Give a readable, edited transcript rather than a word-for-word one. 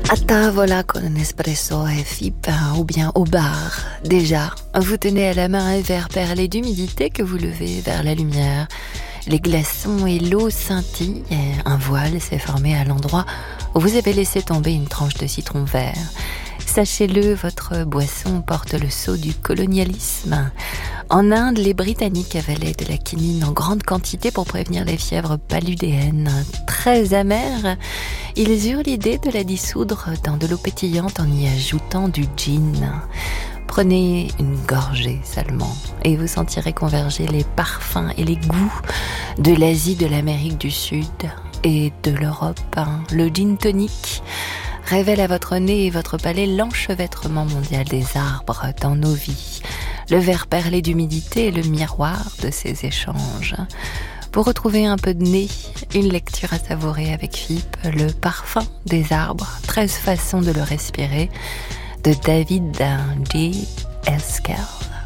À tavola con un espresso et FIP ou bien au bar. Déjà, vous tenez à la main un verre perlé d'humidité que vous levez vers la lumière. Les glaçons et l'eau scintillent et un voile s'est formé à l'endroit où vous avez laissé tomber une tranche de citron vert. Sachez-le, votre boisson porte le sceau du colonialisme. En Inde, les Britanniques avalaient de la quinine en grande quantité pour prévenir les fièvres paludéennes. Très amères, ils eurent l'idée de la dissoudre dans de l'eau pétillante en y ajoutant du gin. Prenez une gorgée seulement et vous sentirez converger les parfums et les goûts de l'Asie, de l'Amérique du Sud et de l'Europe. Le gin tonic révèle à votre nez et votre palais l'enchevêtrement mondial des arbres dans nos vies. Le verre perlé d'humidité est le miroir de ces échanges. Pour retrouver un peu de nez, une lecture à savourer avec FIP, le parfum des arbres, 13 façons de le respirer, de David J. Esquel.